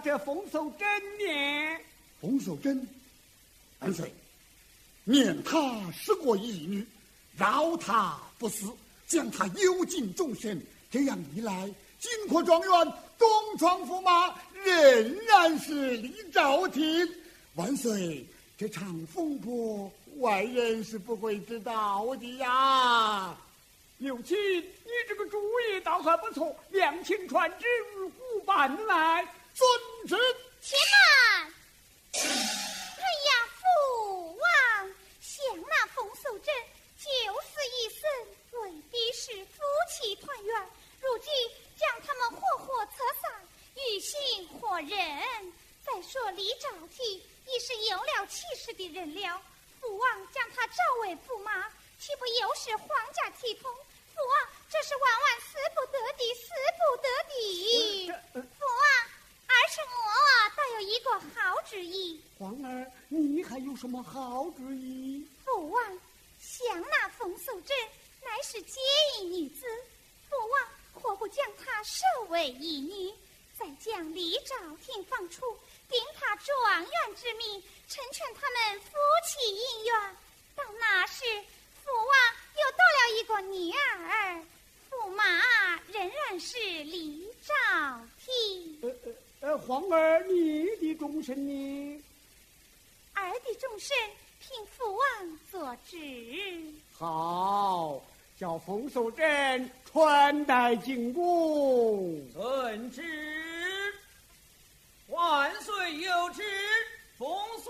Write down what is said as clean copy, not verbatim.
这冯守贞呢？ 冯守贞，万岁，念她失过一女，饶她不死，将她幽禁终身。这样一来，金科状元东床驸马仍然是李兆廷。万岁，这场风波外人是不会知道的呀。 刘钦，你这个主意倒还不错，两情传旨，如虎办来。 遵旨。 且慢！哎呀，父王，想那冯守贞九死一生，未必是夫妻团圆。如今将他们活活策散，于心何忍？再说李兆廷已是有了气势的人了，父王将他召为驸马，岂不又是皇家体统？父王，这是万万死不得的，死不得的。父王，儿臣我倒有一个好主意。 皇儿，你还有什么好主意？ 父王，想那冯守贞乃是结义女子，父王何不将她收为义女，再将李兆廷放出，定他状元之名，成全他们夫妻姻缘。到那时，父王又多了一个女儿，驸马仍然是李兆廷。 皇儿，你的终身呢？ 儿的终身凭父王做旨。 好，叫冯守贞传代进宫。 遵旨。万岁有旨，冯